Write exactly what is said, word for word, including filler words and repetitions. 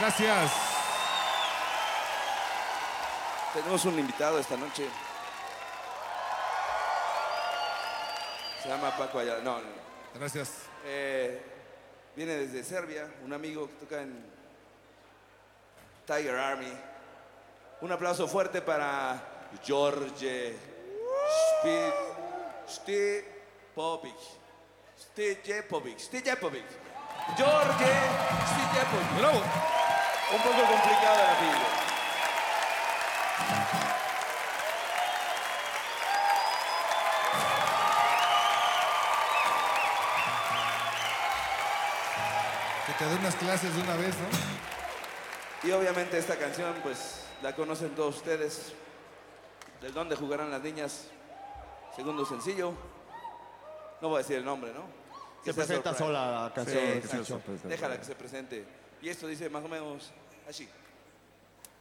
Gracias. Tenemos un invitado esta noche. Se llama Paco Ayala. No, no. Gracias. Eh, viene desde Serbia, un amigo que toca en Tiger Army. Un aplauso fuerte para George Stijepovic. Stijepovic. Stijepovic. George Stijepovic. Bravo. Un poco complicado el apellido. Que te dé unas clases de una vez, ¿no? Y obviamente esta canción, pues, la conocen todos ustedes. ¿De dónde jugarán las niñas? Segundo sencillo. No voy a decir el nombre, ¿no? Se Que sea presenta surprise. sola la canción. Sí, Sí, exacto. sorpresa. Déjala que se presente. Y esto dice más o menos así.